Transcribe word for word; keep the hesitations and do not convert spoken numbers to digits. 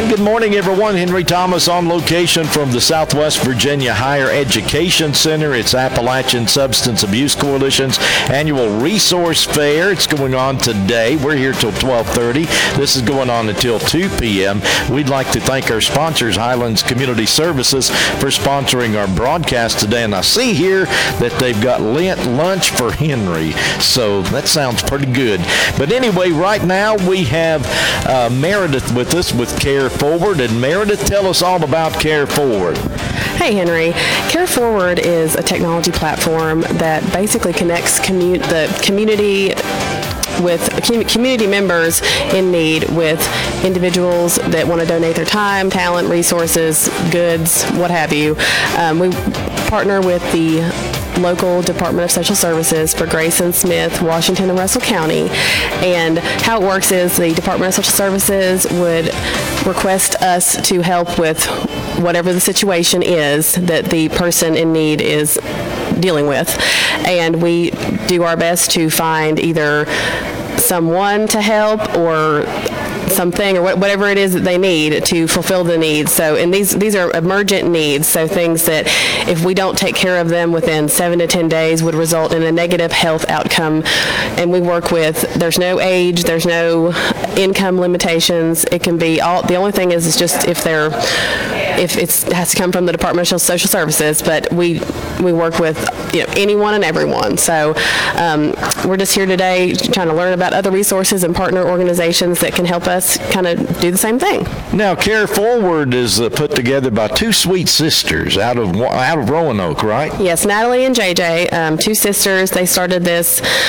And good morning, everyone. Henry Thomas on location from the Southwest Virginia Higher Education Center. It's Appalachian Substance Abuse Coalition's annual resource fair. It's going on today. We're here till twelve thirty. This is going on until two p.m. We'd like to thank our sponsors, Highlands Community Services, for sponsoring our broadcast today. And I see here that they've got Lent lunch for Henry. So that sounds pretty good. But anyway, right now we have uh, Meredith with us with Care Forward. And Meredith, tell us all about Care Forward. Hey, Henry. Care Forward is a technology platform that basically connects commu- the community with community members in need with individuals that want to donate their time, talent, resources, goods, what have you. Um, we partner with the local Department of Social Services for Grayson, Smith, Washington, and Russell County. And how it works is the Department of Social Services would request us to help with whatever the situation is that the person in need is dealing with. And we do our best to find either someone to help or something or whatever it is that they need to fulfill the needs. So, and these these are emergent needs, so things that if we don't take care of them within seven to ten days would result in a negative health outcome. And we work with, there's no age, there's no income limitations. It can be all, the only thing is, is just if they're, if it's, it has to come from the Department of Social Services, but we we work with, you know, anyone and everyone. So um, we're just here today trying to learn about other resources and partner organizations that can help us kind of do the same thing. Now, Care Forward is uh, put together by two sweet sisters out of out of Roanoke, right? Yes, Natalie and J J, um, two sisters. They started this